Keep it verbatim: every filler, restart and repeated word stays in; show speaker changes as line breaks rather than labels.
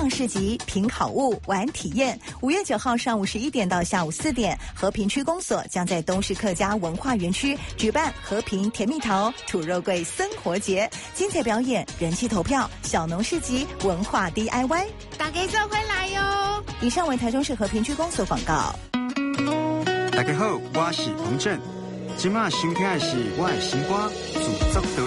逛市集、品好物、玩体验。五月九号上午十一点到下午四点，和平区公所将在东势客家文化园区举办和平甜蜜桃土肉桂生活节，精彩表演、人气投票、小农市集、文化 D I Y，
大家做回来哟！
以上为台中市和平区公所广告。
大家好，我是彭震，今晚收听的是我的新歌《自作的》。